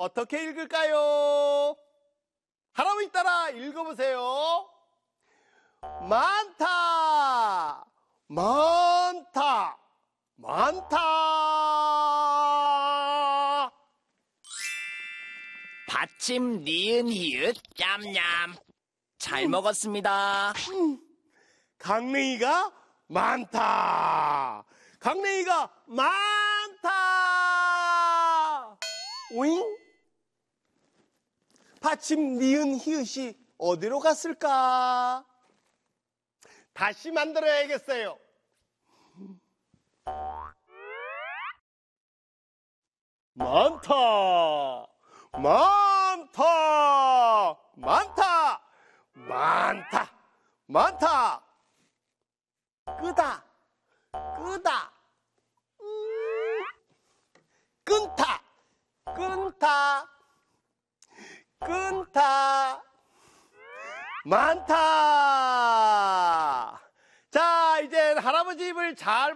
어떻게 읽을까요? 할아버지 따라 읽어보세요. 많다, 많다, 많다. 받침 니은 히읗 냠냠. 잘 먹었습니다. 강냉이가 많다. 강냉이가 많다. 오잉? 받침 니은 히읗이 어디로 갔을까? 다시 만들어야겠어요. 많다, 많다, 많다, 많다, 많다. 끄다, 끄다, 끊다, 끊다, 끊다. 많다. 자, 이제 할아버지 입을 잘